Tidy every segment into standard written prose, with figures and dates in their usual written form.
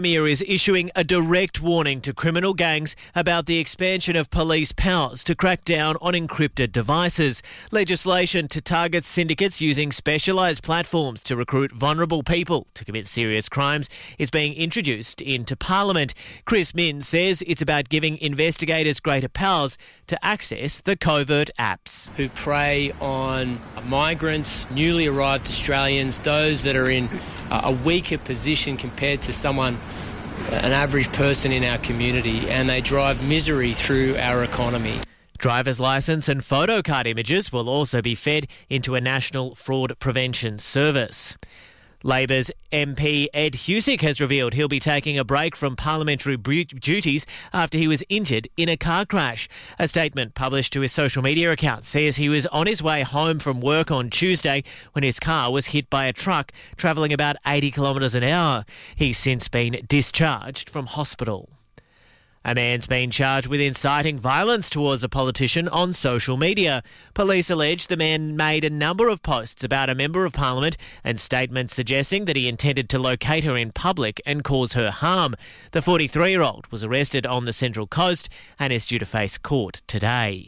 Premier is issuing a direct warning to criminal gangs about the expansion of police powers to crack down on encrypted devices. Legislation to target syndicates using specialised platforms to recruit vulnerable people to commit serious crimes is being introduced into Parliament. Chris Minns says it's about giving investigators greater powers to access the covert apps. Who prey on migrants, newly arrived Australians, those that are in a weaker position compared to an average person in our community, and they drive misery through our economy. Driver's licence and photo card images will also be fed into a national fraud prevention service. Labor's MP Ed Husick has revealed he'll be taking a break from parliamentary duties after he was injured in a car crash. A statement published to his social media account says he was on his way home from work on Tuesday when his car was hit by a truck travelling about 80 kilometres an hour. He's since been discharged from hospital. A man's been charged with inciting violence towards a politician on social media. Police allege the man made a number of posts about a member of Parliament and statements suggesting that he intended to locate her in public and cause her harm. The 43-year-old was arrested on the Central Coast and is due to face court today.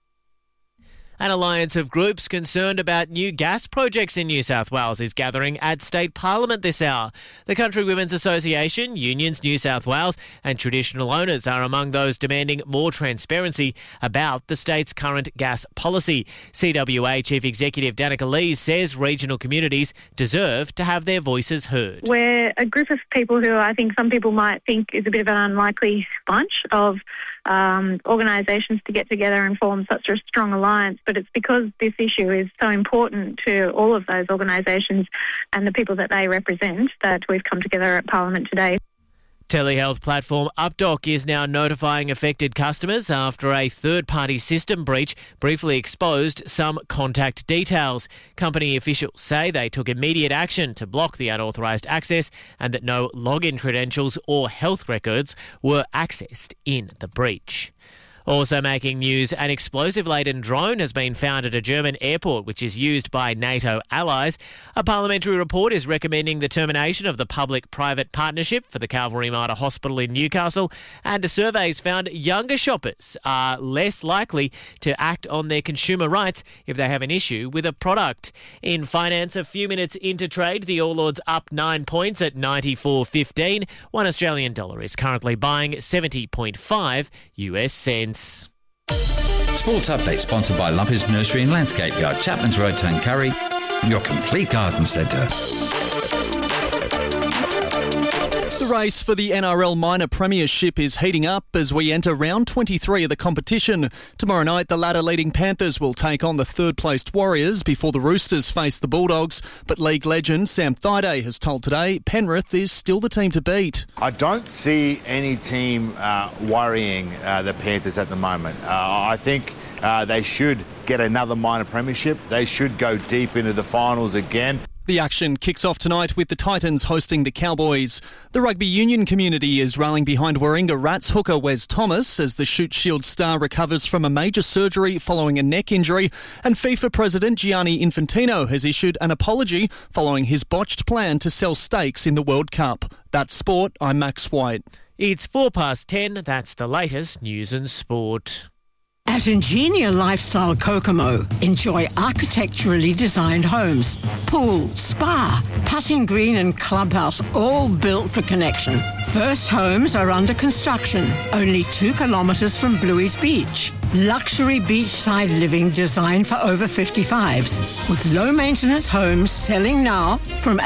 An alliance of groups concerned about new gas projects in New South Wales is gathering at State Parliament this hour. The Country Women's Association, Unions New South Wales and traditional owners are among those demanding more transparency about the state's current gas policy. CWA Chief Executive Danica Lees says regional communities deserve to have their voices heard. We're a group of people who I think some people might think is a bit of an unlikely bunch of organisations to get together and form such a strong alliance, but it's because this issue is so important to all of those organisations and the people that they represent that we've come together at Parliament today. Telehealth platform Updoc is now notifying affected customers after a third-party system breach briefly exposed some contact details. Company officials say they took immediate action to block the unauthorised access and that no login credentials or health records were accessed in the breach. Also making news, an explosive-laden drone has been found at a German airport which is used by NATO allies. A parliamentary report is recommending the termination of the public-private partnership for the Calvary Mater Hospital in Newcastle, and a survey's found younger shoppers are less likely to act on their consumer rights if they have an issue with a product. In finance, a few minutes into trade, the All Ords up 9 points at 94.15. $1 Australian dollar is currently buying 70.5 US cents. Sports Update sponsored by Lumpy's Nursery and Landscape Yard, Chapman's Road, Tuncurry, your complete garden centre. The race for the NRL Minor Premiership is heating up as we enter round 23 of the competition. Tomorrow night, the ladder-leading Panthers will take on the third-placed Warriors before the Roosters face the Bulldogs. But league legend Sam Thaiday has told Today Penrith is still the team to beat. I don't see any team worrying the Panthers at the moment. I think they should get another minor premiership. They should go deep into the finals again. The action kicks off tonight with the Titans hosting the Cowboys. The rugby union community is rallying behind Warringah Rats hooker Wes Thomas as the Shoot Shield star recovers from a major surgery following a neck injury, and FIFA President Gianni Infantino has issued an apology following his botched plan to sell stakes in the World Cup. That's sport. I'm Max White. It's 10:04. That's the latest news and sport. At Ingenia Lifestyle Kokomo, enjoy architecturally designed homes, pool, spa, putting green and clubhouse, all built for connection. First homes are under construction, only 2 kilometres from Bluey's Beach. Luxury beachside living designed for over 55s, with low-maintenance homes selling now from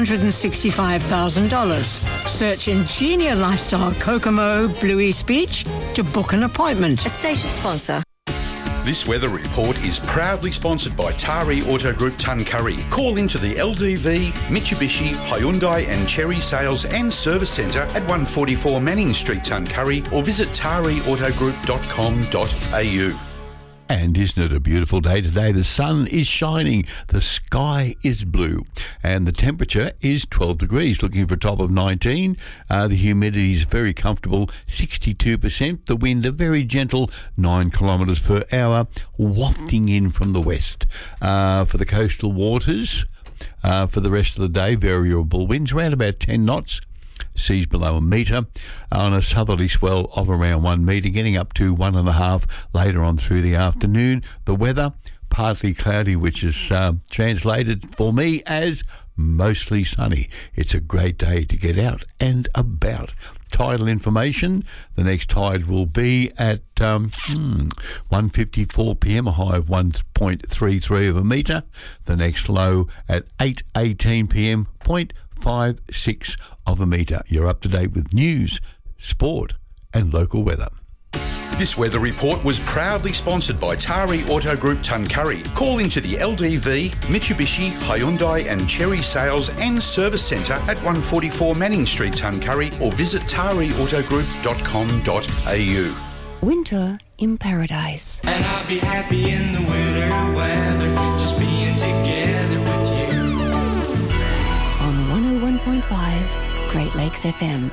$865,000. Search Ingenia Lifestyle Kokomo, Bluey's Beach to book an appointment. A station sponsor. This weather report is proudly sponsored by Tari Auto Group Tuncurry. Call into the LDV, Mitsubishi, Hyundai and Chery Sales and Service Centre at 144 Manning Street, Tuncurry, or visit tariautogroup.com.au. And isn't it a beautiful day today? The sun is shining, the sky is blue, and the temperature is 12 degrees, looking for a top of 19. The humidity is very comfortable, 62%. The wind a very gentle 9 kilometres per hour, wafting in from the west. For the coastal waters, for the rest of the day, variable winds around about 10 knots. seas below a metre. On a southerly swell of around 1 metre, getting up to 1.5 later on through the afternoon. The weather, partly cloudy, which is translated for me as mostly sunny. It's a great day to get out and about. Tidal information, the next tide will be at 1:54 p.m, a high of 1.33 of a metre. The next low at 8:18 p.m, 0.56 of a metre. You're up to date with news, sport and local weather. This weather report was proudly sponsored by Tari Auto Group Tuncurry. Call into the LDV, Mitsubishi, Hyundai and Cherry Sales and Service Centre at 144 Manning Street, Tuncurry, or visit tariautogroup.com.au. Winter in paradise. And I'll be happy in the winter weather, just being together with you. On 101.5 Great Lakes FM.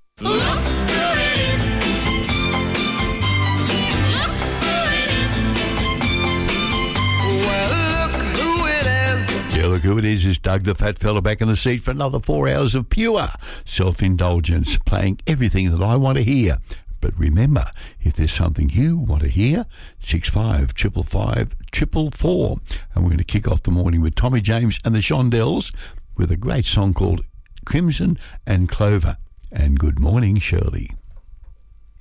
Yeah, look who it is Doug the fat fella back in the seat for another 4 hours of pure self-indulgence, playing everything that I want to hear. But remember, if there's something you want to hear, 6555 444. And we're going to kick off the morning with Tommy James and the Shondells with a great song called Crimson and Clover. And good morning, Shirley.